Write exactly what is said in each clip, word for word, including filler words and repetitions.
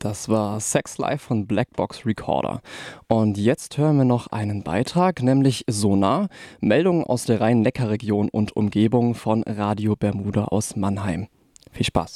Das war Sex Live von Blackbox Recorder. Und jetzt hören wir noch einen Beitrag, nämlich Sonar, Meldungen aus der Rhein-Neckar-Region und Umgebung von Radio Bermuda aus Mannheim. Viel Spaß.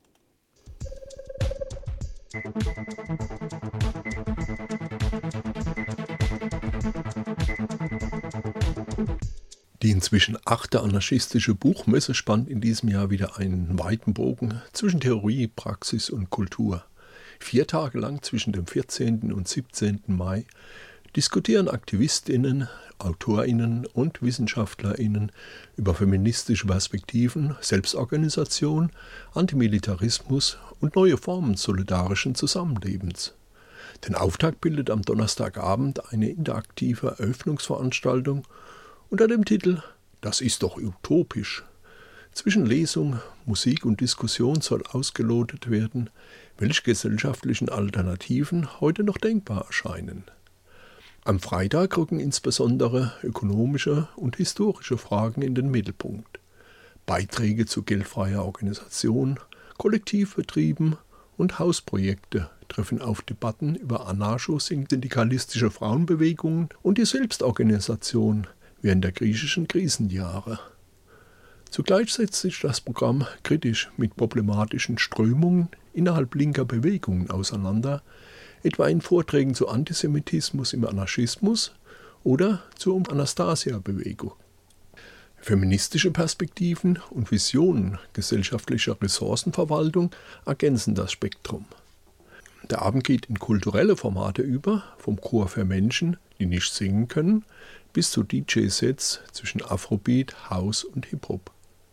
Die inzwischen achte anarchistische Buchmesse spannt in diesem Jahr wieder einen weiten Bogen zwischen Theorie, Praxis und Kultur. Vier Tage lang zwischen dem vierzehnten und siebzehnten Mai diskutieren AktivistInnen, AutorInnen und WissenschaftlerInnen über feministische Perspektiven, Selbstorganisation, Antimilitarismus und neue Formen solidarischen Zusammenlebens. Den Auftakt bildet am Donnerstagabend eine interaktive Eröffnungsveranstaltung unter dem Titel »Das ist doch utopisch«. Zwischen Lesung, Musik und Diskussion soll ausgelotet werden, welche gesellschaftlichen Alternativen heute noch denkbar erscheinen. Am Freitag rücken insbesondere ökonomische und historische Fragen in den Mittelpunkt. Beiträge zu geldfreier Organisation, Kollektivbetrieben und Hausprojekte treffen auf Debatten über anarcho-syndikalistische Frauenbewegungen und die Selbstorganisation während der griechischen Krisenjahre. Zugleich setzt sich das Programm kritisch mit problematischen Strömungen innerhalb linker Bewegungen auseinander, etwa in Vorträgen zu Antisemitismus im Anarchismus oder zur Anastasia-Bewegung. Feministische Perspektiven und Visionen gesellschaftlicher Ressourcenverwaltung ergänzen das Spektrum. Der Abend geht in kulturelle Formate über, vom Chor für Menschen, die nicht singen können, bis zu D J-Sets zwischen Afrobeat, House und Hip-Hop.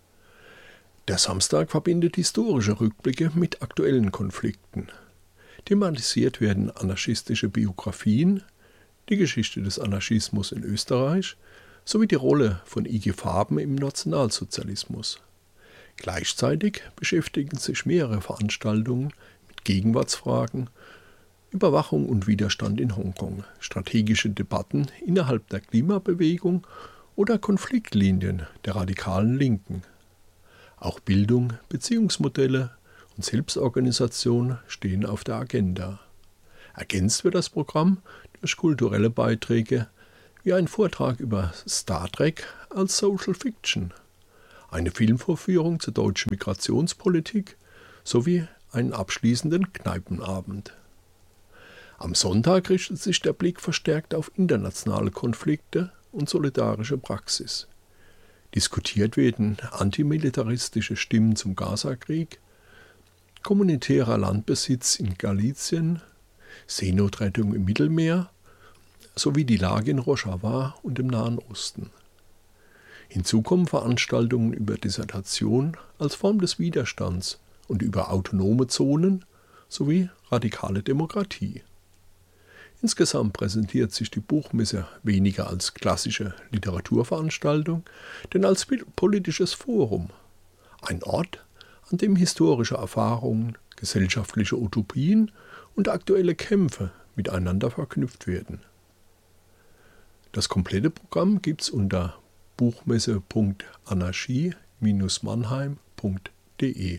Der Samstag verbindet historische Rückblicke mit aktuellen Konflikten. Thematisiert werden anarchistische Biografien, die Geschichte des Anarchismus in Österreich sowie die Rolle von I G Farben im Nationalsozialismus. Gleichzeitig beschäftigen sich mehrere Veranstaltungen mit Gegenwartsfragen, Überwachung und Widerstand in Hongkong, strategische Debatten innerhalb der Klimabewegung oder Konfliktlinien der radikalen Linken. Auch Bildung, Beziehungsmodelle und Selbstorganisation stehen auf der Agenda. Ergänzt wird das Programm durch kulturelle Beiträge wie ein Vortrag über Star Trek als Social Fiction, eine Filmvorführung zur deutschen Migrationspolitik sowie einen abschließenden Kneipenabend. Am Sonntag richtet sich der Blick verstärkt auf internationale Konflikte und solidarische Praxis. Diskutiert werden antimilitaristische Stimmen zum Gaza-Krieg, kommunitärer Landbesitz in Galizien, Seenotrettung im Mittelmeer sowie die Lage in Rojava und im Nahen Osten. Hinzu kommen Veranstaltungen über Dissertation als Form des Widerstands und über autonome Zonen sowie radikale Demokratie. Insgesamt präsentiert sich die Buchmesse weniger als klassische Literaturveranstaltung, denn als politisches Forum. Ein Ort, an dem historische Erfahrungen, gesellschaftliche Utopien und aktuelle Kämpfe miteinander verknüpft werden. Das komplette Programm gibt's unter buchmesse punkt anarchie Bindestrich mannheim punkt de.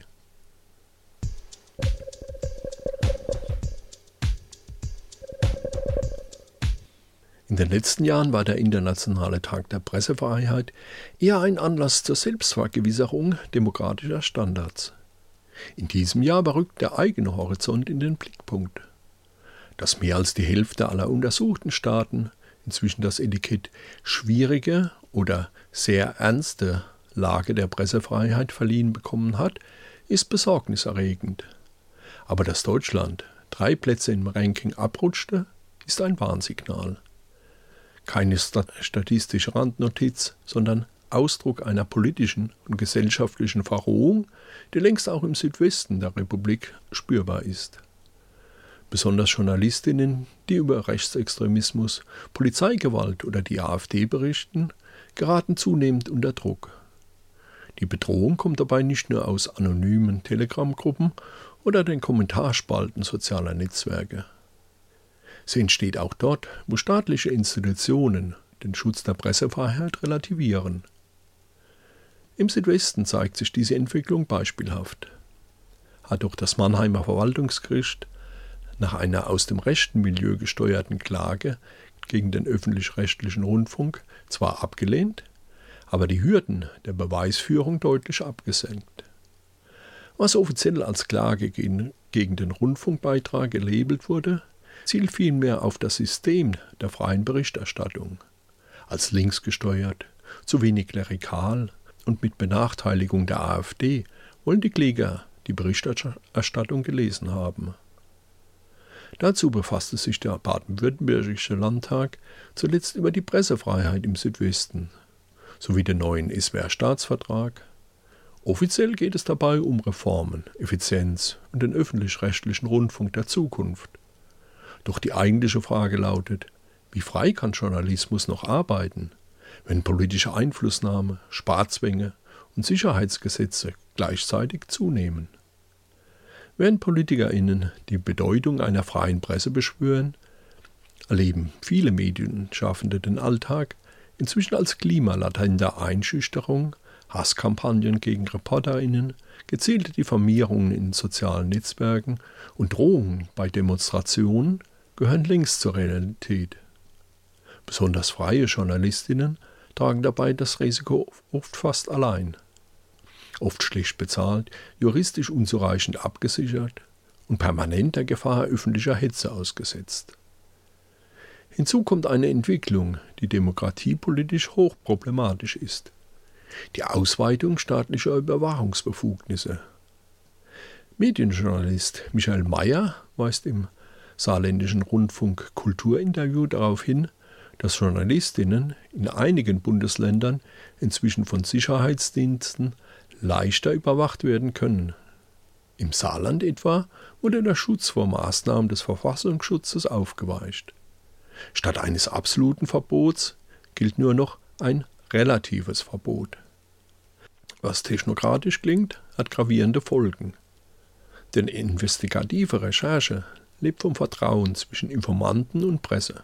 In den letzten Jahren war der Internationale Tag der Pressefreiheit eher ein Anlass zur Selbstvergewisserung demokratischer Standards. In diesem Jahr rückt der eigene Horizont in den Blickpunkt. Dass mehr als die Hälfte aller untersuchten Staaten inzwischen das Etikett schwierige oder sehr ernste Lage der Pressefreiheit verliehen bekommen hat, ist besorgniserregend. Aber dass Deutschland drei Plätze im Ranking abrutschte, ist ein Warnsignal. Keine statistische Randnotiz, sondern Ausdruck einer politischen und gesellschaftlichen Verrohung, die längst auch im Südwesten der Republik spürbar ist. Besonders Journalistinnen, die über Rechtsextremismus, Polizeigewalt oder die AfD berichten, geraten zunehmend unter Druck. Die Bedrohung kommt dabei nicht nur aus anonymen Telegram-Gruppen oder den Kommentarspalten sozialer Netzwerke. Sie entsteht auch dort, wo staatliche Institutionen den Schutz der Pressefreiheit relativieren. Im Südwesten zeigt sich diese Entwicklung beispielhaft. Hat doch das Mannheimer Verwaltungsgericht nach einer aus dem rechten Milieu gesteuerten Klage gegen den öffentlich-rechtlichen Rundfunk zwar abgelehnt, aber die Hürden der Beweisführung deutlich abgesenkt. Was offiziell als Klage gegen, gegen den Rundfunkbeitrag gelabelt wurde, zielt vielmehr auf das System der freien Berichterstattung. Als linksgesteuert, zu wenig klerikal und mit Benachteiligung der AfD wollen die Kläger die Berichterstattung gelesen haben. Dazu befasste sich der baden-württembergische Landtag zuletzt über die Pressefreiheit im Südwesten sowie den neuen S W R-Staatsvertrag. Offiziell geht es dabei um Reformen, Effizienz und den öffentlich-rechtlichen Rundfunk der Zukunft. Doch die eigentliche Frage lautet, wie frei kann Journalismus noch arbeiten, wenn politische Einflussnahme, Sparzwänge und Sicherheitsgesetze gleichzeitig zunehmen? Während PolitikerInnen die Bedeutung einer freien Presse beschwören, erleben viele Medienschaffende den Alltag inzwischen als Klima latenter Einschüchterung, Hasskampagnen gegen ReporterInnen, gezielte Diffamierungen in sozialen Netzwerken und Drohungen bei Demonstrationen gehören längst zur Realität. Besonders freie JournalistInnen tragen dabei das Risiko oft fast allein. Oft schlecht bezahlt, juristisch unzureichend abgesichert und permanent der Gefahr öffentlicher Hetze ausgesetzt. Hinzu kommt eine Entwicklung, die demokratiepolitisch hochproblematisch ist: die Ausweitung staatlicher Überwachungsbefugnisse. Medienjournalist Michael Mayer weist im saarländischen Rundfunk Kulturinterview darauf hin, dass JournalistInnen in einigen Bundesländern inzwischen von Sicherheitsdiensten leichter überwacht werden können. Im Saarland etwa wurde der Schutz vor Maßnahmen des Verfassungsschutzes aufgeweicht. Statt eines absoluten Verbots gilt nur noch ein relatives Verbot. Was technokratisch klingt, hat gravierende Folgen. Denn investigative Recherche lebt vom Vertrauen zwischen Informanten und Presse.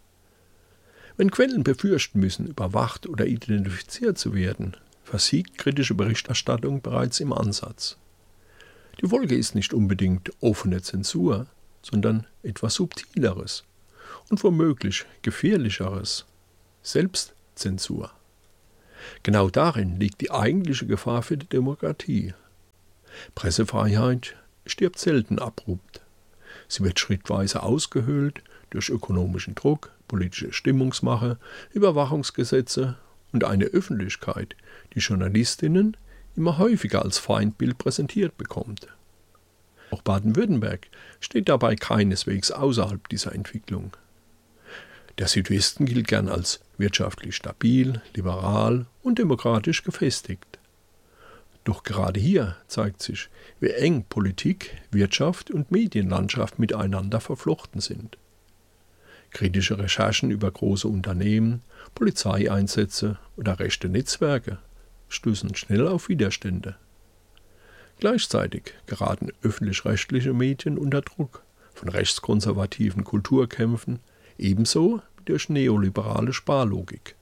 Wenn Quellen befürchten müssen, überwacht oder identifiziert zu werden, versiegt kritische Berichterstattung bereits im Ansatz. Die Folge ist nicht unbedingt offene Zensur, sondern etwas Subtileres und womöglich gefährlicheres: Selbstzensur. Genau darin liegt die eigentliche Gefahr für die Demokratie. Pressefreiheit stirbt selten abrupt. Sie wird schrittweise ausgehöhlt durch ökonomischen Druck, politische Stimmungsmache, Überwachungsgesetze und eine Öffentlichkeit, die JournalistInnen immer häufiger als Feindbild präsentiert bekommt. Auch Baden-Württemberg steht dabei keineswegs außerhalb dieser Entwicklung. Der Südwesten gilt gern als wirtschaftlich stabil, liberal und demokratisch gefestigt. Doch gerade hier zeigt sich, wie eng Politik, Wirtschaft und Medienlandschaft miteinander verflochten sind. Kritische Recherchen über große Unternehmen, Polizeieinsätze oder rechte Netzwerke stößen schnell auf Widerstände. Gleichzeitig geraten öffentlich-rechtliche Medien unter Druck von rechtskonservativen Kulturkämpfen, ebenso wie durch neoliberale Sparlogik.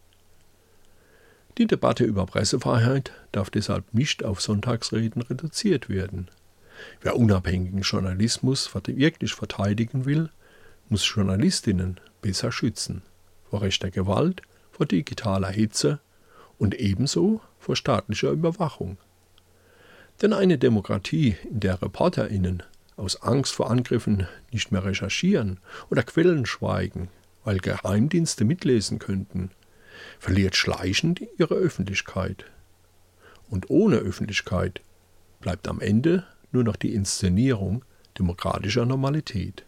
Die Debatte über Pressefreiheit darf deshalb nicht auf Sonntagsreden reduziert werden. Wer unabhängigen Journalismus wirklich verteidigen will, muss JournalistInnen besser schützen, vor rechter Gewalt, vor digitaler Hetze und ebenso vor staatlicher Überwachung. Denn eine Demokratie, in der ReporterInnen aus Angst vor Angriffen nicht mehr recherchieren oder Quellen schweigen, weil Geheimdienste mitlesen könnten, verliert schleichend ihre Öffentlichkeit. Und ohne Öffentlichkeit bleibt am Ende nur noch die Inszenierung demokratischer Normalität.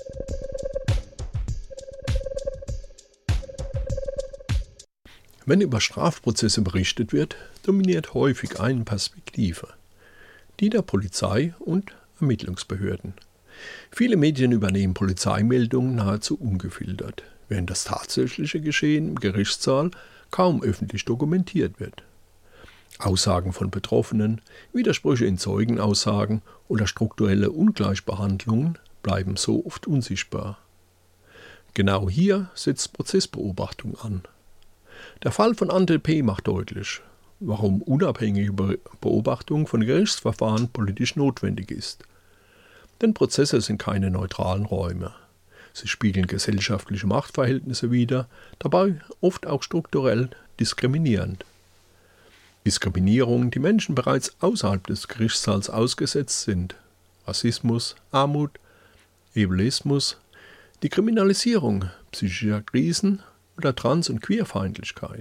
Wenn über Strafprozesse berichtet wird, dominiert häufig eine Perspektive: die der Polizei und Ermittlungsbehörden. Viele Medien übernehmen Polizeimeldungen nahezu ungefiltert, während das tatsächliche Geschehen im Gerichtssaal kaum öffentlich dokumentiert wird. Aussagen von Betroffenen, Widersprüche in Zeugenaussagen oder strukturelle Ungleichbehandlungen bleiben so oft unsichtbar. Genau hier setzt Prozessbeobachtung an. Der Fall von André P. macht deutlich, warum unabhängige Beobachtung von Gerichtsverfahren politisch notwendig ist. Denn Prozesse sind keine neutralen Räume. Sie spiegeln gesellschaftliche Machtverhältnisse wider, dabei oft auch strukturell diskriminierend. Diskriminierungen, die Menschen bereits außerhalb des Gerichtssaals ausgesetzt sind. Rassismus, Armut, Ableismus, die Kriminalisierung psychischer Krisen oder Trans- und Queerfeindlichkeit.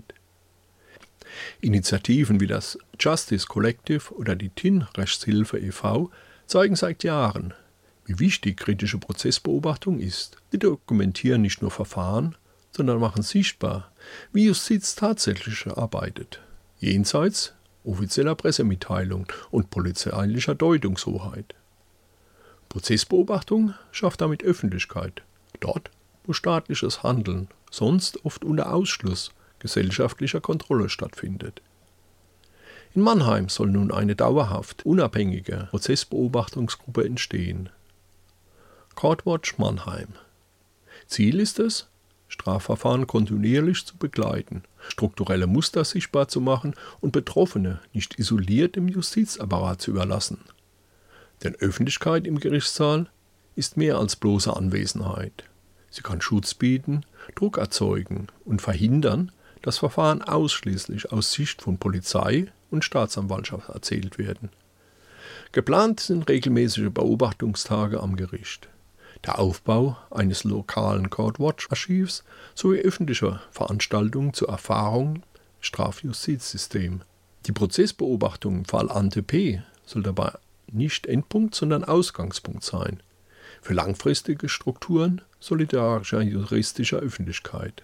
Initiativen wie das Justice Collective oder die T I N-Rechtshilfe e V zeigen seit Jahren, wie wichtig kritische Prozessbeobachtung ist. Sie dokumentieren nicht nur Verfahren, sondern machen sichtbar, wie Justiz tatsächlich arbeitet, jenseits offizieller Pressemitteilung und polizeilicher Deutungshoheit. Prozessbeobachtung schafft damit Öffentlichkeit, dort, wo staatliches Handeln sonst oft unter Ausschluss gesellschaftlicher Kontrolle stattfindet. In Mannheim soll nun eine dauerhaft unabhängige Prozessbeobachtungsgruppe entstehen. Courtwatch Mannheim. Ziel ist es, Strafverfahren kontinuierlich zu begleiten, strukturelle Muster sichtbar zu machen und Betroffene nicht isoliert im Justizapparat zu überlassen. Denn Öffentlichkeit im Gerichtssaal ist mehr als bloße Anwesenheit. Sie kann Schutz bieten, Druck erzeugen und verhindern, dass Verfahren ausschließlich aus Sicht von Polizei und Staatsanwaltschaft erzählt werden. Geplant sind regelmäßige Beobachtungstage am Gericht, der Aufbau eines lokalen Courtwatch-Archivs sowie öffentliche Veranstaltungen zur Erfahrung im Strafjustizsystem. Die Prozessbeobachtung im Fall Ante P. soll dabei nicht Endpunkt, sondern Ausgangspunkt sein. Für langfristige Strukturen solidarischer juristischer Öffentlichkeit.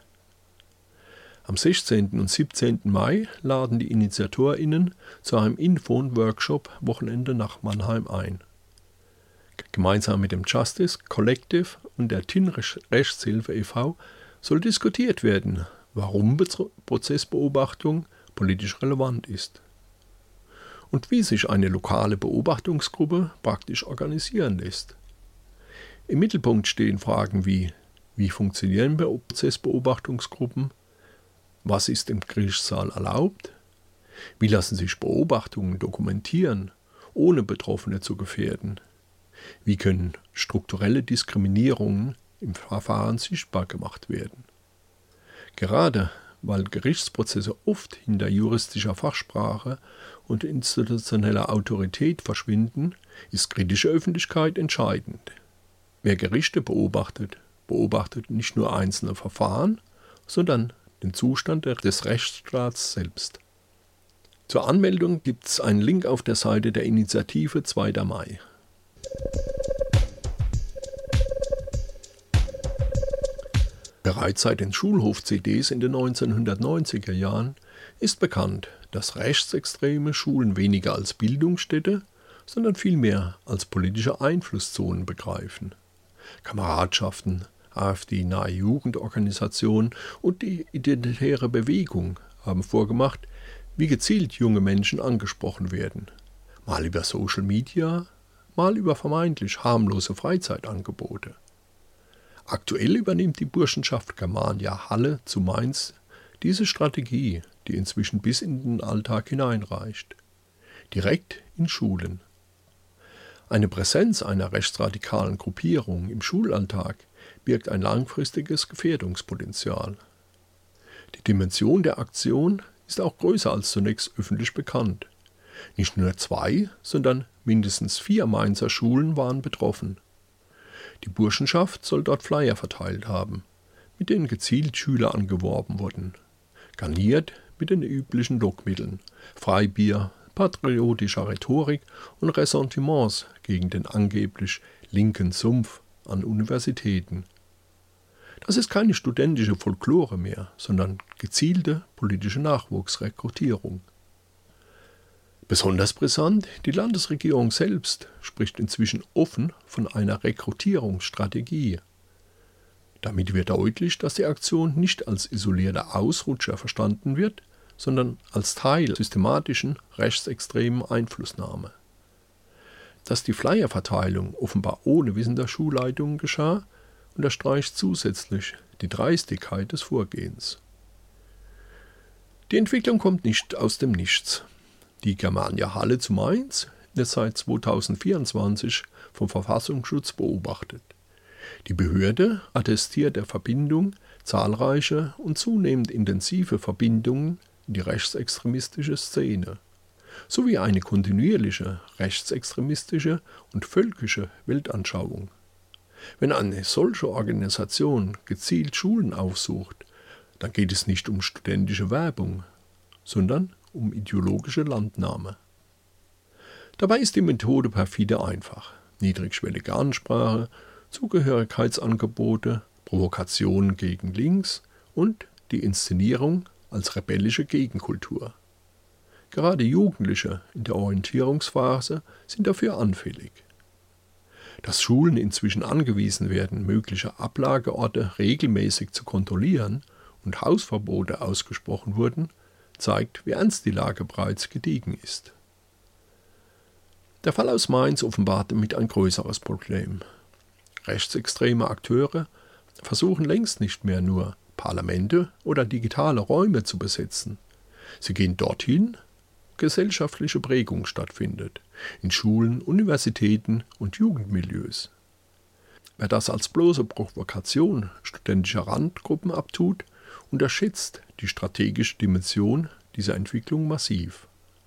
Am sechzehnten und siebzehnten Mai laden die InitiatorInnen zu einem Info- und Workshop-Wochenende nach Mannheim ein. Gemeinsam mit dem Justice Collective und der T I N-Rechtshilfe e V soll diskutiert werden, warum Prozessbeobachtung politisch relevant ist und wie sich eine lokale Beobachtungsgruppe praktisch organisieren lässt. Im Mittelpunkt stehen Fragen wie: Wie funktionieren Prozessbeobachtungsgruppen? Was ist im Gerichtssaal erlaubt? Wie lassen sich Beobachtungen dokumentieren, ohne Betroffene zu gefährden? Wie können strukturelle Diskriminierungen im Verfahren sichtbar gemacht werden? Gerade weil Gerichtsprozesse oft hinter juristischer Fachsprache und institutioneller Autorität verschwinden, ist kritische Öffentlichkeit entscheidend. Wer Gerichte beobachtet, beobachtet nicht nur einzelne Verfahren, sondern den Zustand des Rechtsstaats selbst. Zur Anmeldung gibt es einen Link auf der Seite der Initiative zweiter Mai. Bereits seit den Schulhof-C Ds in den neunzehnhundertneunziger Jahren ist bekannt, dass rechtsextreme Schulen weniger als Bildungsstätte, sondern vielmehr als politische Einflusszonen begreifen. Kameradschaften, AfD-nahe Jugendorganisationen und die Identitäre Bewegung haben vorgemacht, wie gezielt junge Menschen angesprochen werden. Mal über Social Media, mal über vermeintlich harmlose Freizeitangebote. Aktuell übernimmt die Burschenschaft Germania Halle zu Mainz diese Strategie, die inzwischen bis in den Alltag hineinreicht. Direkt in Schulen. Eine Präsenz einer rechtsradikalen Gruppierung im Schulalltag birgt ein langfristiges Gefährdungspotenzial. Die Dimension der Aktion ist auch größer als zunächst öffentlich bekannt. Nicht nur zwei, sondern mindestens vier Mainzer Schulen waren betroffen. Die Burschenschaft soll dort Flyer verteilt haben, mit denen gezielt Schüler angeworben wurden, garniert mit den üblichen Lockmitteln, Freibier, patriotischer Rhetorik und Ressentiments gegen den angeblich linken Sumpf an Universitäten. Das ist keine studentische Folklore mehr, sondern gezielte politische Nachwuchsrekrutierung. Besonders brisant, die Landesregierung selbst spricht inzwischen offen von einer Rekrutierungsstrategie. Damit wird deutlich, dass die Aktion nicht als isolierter Ausrutscher verstanden wird, sondern als Teil systematischen rechtsextremen Einflussnahme. Dass die Flyerverteilung offenbar ohne Wissen der Schulleitungen geschah, unterstreicht zusätzlich die Dreistigkeit des Vorgehens. Die Entwicklung kommt nicht aus dem Nichts. Die Germania Halle zu Mainz wird seit zweitausendvierundzwanzig vom Verfassungsschutz beobachtet. Die Behörde attestiert der Verbindung zahlreiche und zunehmend intensive Verbindungen in die rechtsextremistische Szene, sowie eine kontinuierliche rechtsextremistische und völkische Weltanschauung. Wenn eine solche Organisation gezielt Schulen aufsucht, dann geht es nicht um studentische Werbung, sondern um ideologische Landnahme. Dabei ist die Methode perfide einfach. Niedrigschwellige Ansprache, Zugehörigkeitsangebote, Provokationen gegen links und die Inszenierung als rebellische Gegenkultur. Gerade Jugendliche in der Orientierungsphase sind dafür anfällig. Dass Schulen inzwischen angewiesen werden, mögliche Ablageorte regelmäßig zu kontrollieren und Hausverbote ausgesprochen wurden, zeigt, wie ernst die Lage bereits gediegen ist. Der Fall aus Mainz offenbart damit ein größeres Problem. Rechtsextreme Akteure versuchen längst nicht mehr nur Parlamente oder digitale Räume zu besetzen. Sie gehen dorthin, wo gesellschaftliche Prägung stattfindet, in Schulen, Universitäten und Jugendmilieus. Wer das als bloße Provokation studentischer Randgruppen abtut, unterschätzt die strategische Dimension dieser Entwicklung massiv.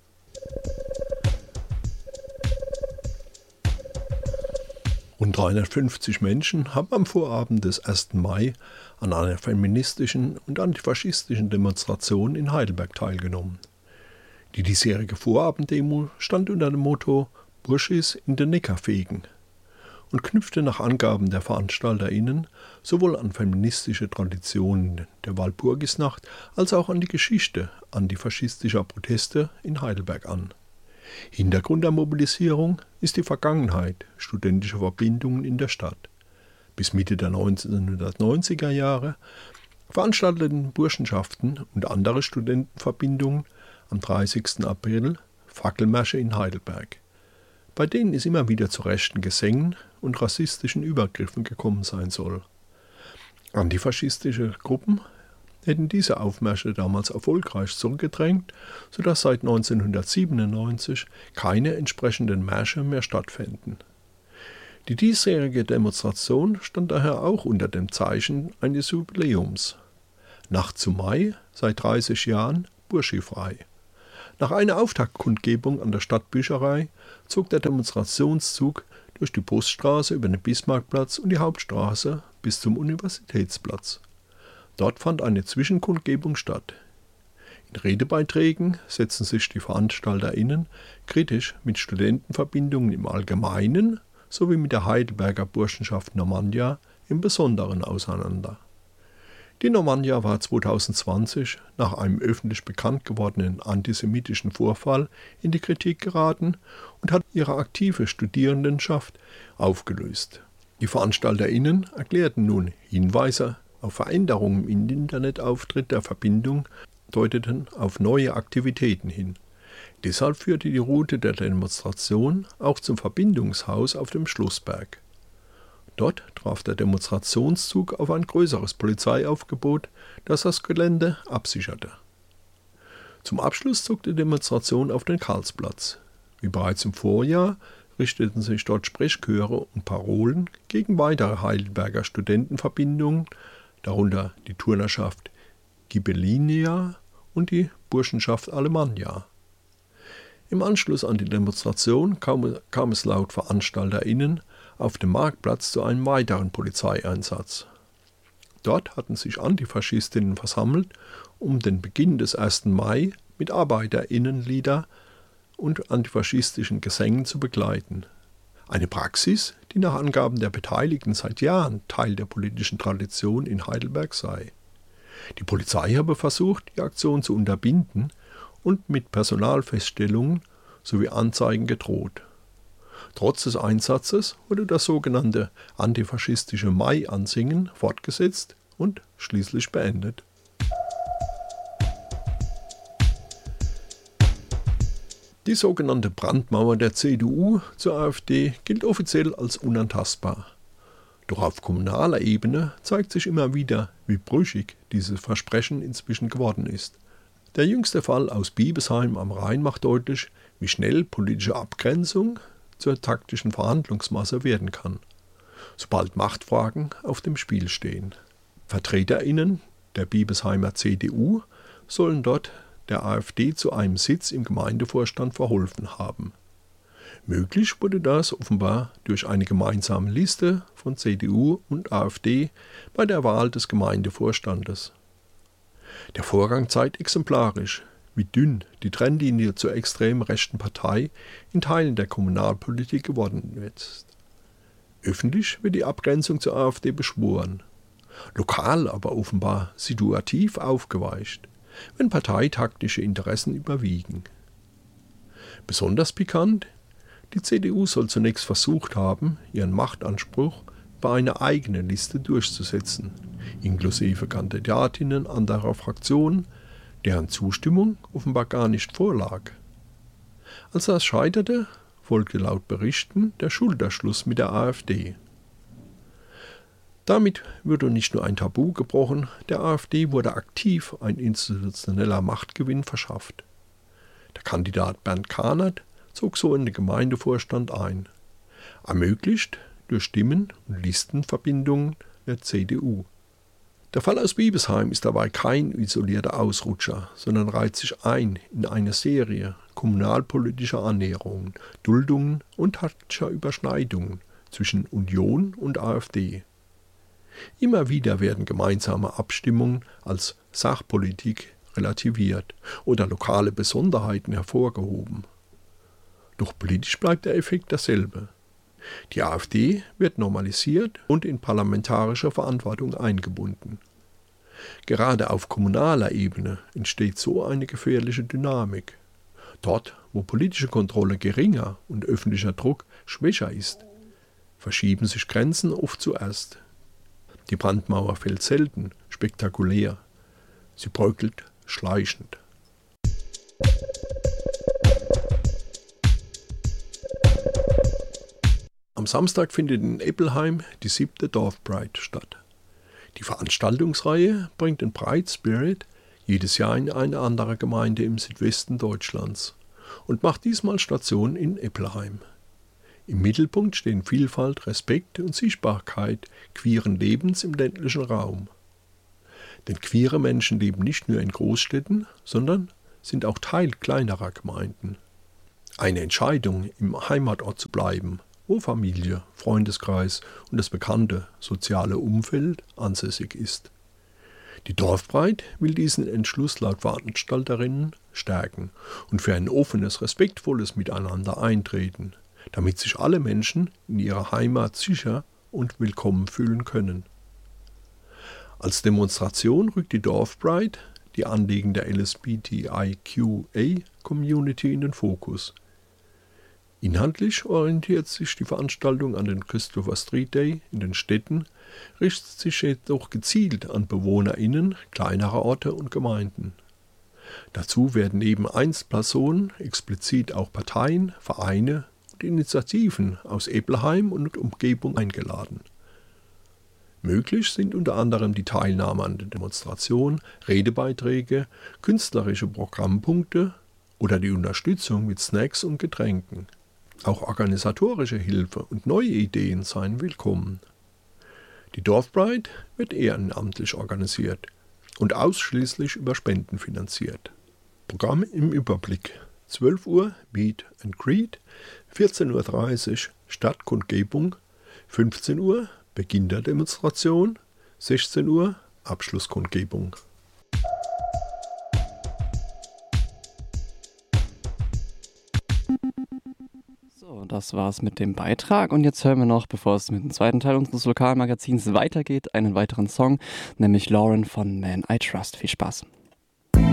Rund dreihundertfünfzig Menschen haben am Vorabend des ersten Mai an einer feministischen und antifaschistischen Demonstration in Heidelberg teilgenommen. Die diesjährige Vorabenddemo stand unter dem Motto »Burschis in den Neckar fegen« und knüpfte nach Angaben der VeranstalterInnen sowohl an feministische Traditionen der Walpurgisnacht als auch an die Geschichte antifaschistischer Proteste in Heidelberg an. Hintergrund der Mobilisierung ist die Vergangenheit studentischer Verbindungen in der Stadt. Bis Mitte der neunzehnhundertneunziger Jahre veranstalteten Burschenschaften und andere Studentenverbindungen am dreißigsten April Fackelmärsche in Heidelberg, bei denen es immer wieder zu rechten Gesängen und rassistischen Übergriffen gekommen sein soll. Antifaschistische Gruppen hätten diese Aufmärsche damals erfolgreich zurückgedrängt, sodass seit neunzehnhundertsiebenundneunzig keine entsprechenden Märsche mehr stattfänden. Die diesjährige Demonstration stand daher auch unter dem Zeichen eines Jubiläums. Nacht zu Mai, seit dreißig Jahren, burschifrei. Nach einer Auftaktkundgebung an der Stadtbücherei zog der Demonstrationszug durch die Poststraße über den Bismarckplatz und die Hauptstraße bis zum Universitätsplatz. Dort fand eine Zwischenkundgebung statt. In Redebeiträgen setzten sich die VeranstalterInnen kritisch mit Studentenverbindungen im Allgemeinen sowie mit der Heidelberger Burschenschaft Normandia im Besonderen auseinander. Die Normandia war zweitausendzwanzig nach einem öffentlich bekannt gewordenen antisemitischen Vorfall in die Kritik geraten und hat ihre aktive Studierendenschaft aufgelöst. Die VeranstalterInnen erklärten nun Hinweise auf Veränderungen im Internetauftritt der Verbindung, deuteten auf neue Aktivitäten hin. Deshalb führte die Route der Demonstration auch zum Verbindungshaus auf dem Schlossberg. Dort traf der Demonstrationszug auf ein größeres Polizeiaufgebot, das das Gelände absicherte. Zum Abschluss zog die Demonstration auf den Karlsplatz. Wie bereits im Vorjahr richteten sich dort Sprechchöre und Parolen gegen weitere Heidelberger Studentenverbindungen, darunter die Turnerschaft Ghibellinia und die Burschenschaft Alemannia. Im Anschluss an die Demonstration kam, kam es laut VeranstalterInnen auf dem Marktplatz zu einem weiteren Polizeieinsatz. Dort hatten sich Antifaschistinnen versammelt, um den Beginn des ersten Mai mit ArbeiterInnenlieder und antifaschistischen Gesängen zu begleiten. Eine Praxis, die nach Angaben der Beteiligten seit Jahren Teil der politischen Tradition in Heidelberg sei. Die Polizei habe versucht, die Aktion zu unterbinden und mit Personalfeststellungen sowie Anzeigen gedroht. Trotz des Einsatzes wurde das sogenannte antifaschistische Mai-Ansingen fortgesetzt und schließlich beendet. Die sogenannte Brandmauer der C D U zur AfD gilt offiziell als unantastbar. Doch auf kommunaler Ebene zeigt sich immer wieder, wie brüchig dieses Versprechen inzwischen geworden ist. Der jüngste Fall aus Biebesheim am Rhein macht deutlich, wie schnell politische Abgrenzung zur taktischen Verhandlungsmasse werden kann, sobald Machtfragen auf dem Spiel stehen. VertreterInnen der Bibesheimer C D U sollen dort der AfD zu einem Sitz im Gemeindevorstand verholfen haben. Möglich wurde das offenbar durch eine gemeinsame Liste von C D U und AfD bei der Wahl des Gemeindevorstandes. Der Vorgang zeigt exemplarisch, wie dünn die Trennlinie zur extrem rechten Partei in Teilen der Kommunalpolitik geworden ist. Öffentlich wird die Abgrenzung zur AfD beschworen, lokal aber offenbar situativ aufgeweicht, wenn parteitaktische Interessen überwiegen. Besonders pikant: Die C D U soll zunächst versucht haben, ihren Machtanspruch bei einer eigenen Liste durchzusetzen, inklusive Kandidatinnen anderer Fraktionen, deren Zustimmung offenbar gar nicht vorlag. Als das scheiterte, folgte laut Berichten der Schulterschluss mit der AfD. Damit würde nicht nur ein Tabu gebrochen, der AfD wurde aktiv ein institutioneller Machtgewinn verschafft. Der Kandidat Bernd Kahnert zog so in den Gemeindevorstand ein, ermöglicht durch Stimmen- und Listenverbindungen der C D U. Der Fall aus Bibesheim ist dabei kein isolierter Ausrutscher, sondern reiht sich ein in eine Serie kommunalpolitischer Annäherungen, Duldungen und taktischer Überschneidungen zwischen Union und AfD. Immer wieder werden gemeinsame Abstimmungen als Sachpolitik relativiert oder lokale Besonderheiten hervorgehoben. Doch politisch bleibt der Effekt derselbe. Die AfD wird normalisiert und in parlamentarische Verantwortung eingebunden. Gerade auf kommunaler Ebene entsteht so eine gefährliche Dynamik. Dort, wo politische Kontrolle geringer und öffentlicher Druck schwächer ist, verschieben sich Grenzen oft zuerst. Die Brandmauer fällt selten spektakulär, sie bröckelt schleichend. Am Samstag findet in Eppelheim die siebte Dorfpride statt. Die Veranstaltungsreihe bringt den Pride Spirit jedes Jahr in eine andere Gemeinde im Südwesten Deutschlands und macht diesmal Station in Eppelheim. Im Mittelpunkt stehen Vielfalt, Respekt und Sichtbarkeit queeren Lebens im ländlichen Raum. Denn queere Menschen leben nicht nur in Großstädten, sondern sind auch Teil kleinerer Gemeinden. Eine Entscheidung, im Heimatort zu bleiben, wo Familie, Freundeskreis und das bekannte soziale Umfeld ansässig ist. Die Dorfpride will diesen Entschluss laut Veranstalterinnen stärken und für ein offenes, respektvolles Miteinander eintreten, damit sich alle Menschen in ihrer Heimat sicher und willkommen fühlen können. Als Demonstration rückt die Dorfpride die Anliegen der L S B T I Q A-Community in den Fokus. Inhaltlich orientiert sich die Veranstaltung an den Christopher Street Day in den Städten, richtet sich jedoch gezielt an BewohnerInnen kleinerer Orte und Gemeinden. Dazu werden neben Einzelpersonen explizit auch Parteien, Vereine und Initiativen aus Eppelheim und Umgebung eingeladen. Möglich sind unter anderem die Teilnahme an der Demonstration, Redebeiträge, künstlerische Programmpunkte oder die Unterstützung mit Snacks und Getränken. Auch organisatorische Hilfe und neue Ideen seien willkommen. Die Dorfpride wird ehrenamtlich organisiert und ausschließlich über Spenden finanziert. Programm im Überblick: zwölf Uhr Meet and Greet, vierzehn Uhr dreißig Stadtkundgebung, fünfzehn Uhr Beginn der Demonstration, sechzehn Uhr Abschlusskundgebung. So, das war's mit dem Beitrag und jetzt hören wir noch, bevor es mit dem zweiten Teil unseres Lokalmagazins weitergeht, einen weiteren Song, nämlich Lauren von Man I Trust. Viel Spaß.